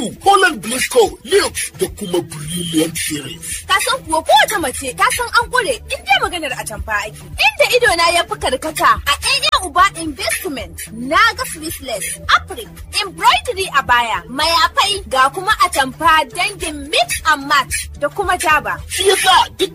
Holland Blisco, Lux da kuma Brilliant Series. Ka san kuwa kowace mace ta san an ƙure in dai maganar atamfa ake. Inda idona ya fi karkata a ɗaya uba investment na ga Swissless, Afrik, embroidery a baya, mayafai ga kuma atamfa dangin mix and match da kuma jaba. Shi yasa duk